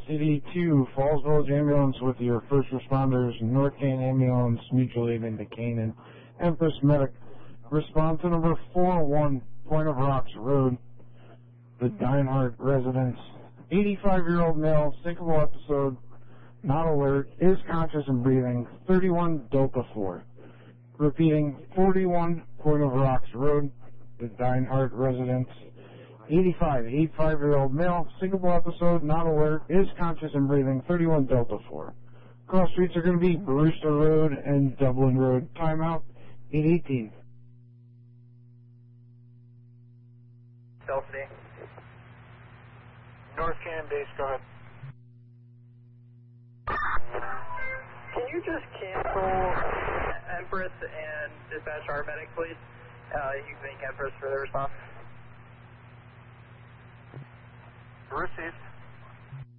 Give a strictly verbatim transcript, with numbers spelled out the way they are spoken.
C D two, Falls Village Ambulance with your first responders, North Canaan Ambulance, Mutual Aid into Canaan, Empress Medic. Respond to number four oh one, Point of Rocks Road, the Dinehart residence. eighty-five-year-old male, syncopal episode, not alert, is conscious and breathing, thirty-one Delta four. Repeating, forty-one Point of Rocks Road, the Dinehart residence. eighty-five, eighty-five-year-old male, syncopal episode, not alert, is conscious and breathing, thirty-one Delta four. Cross streets are going to be Brewster Road and Dublin Road. Timeout, eight eighteen. Chelsea. North Canaan base, go ahead. Can you just cancel Empress and dispatch our medic, please? Uh, using Empress for the response. Received.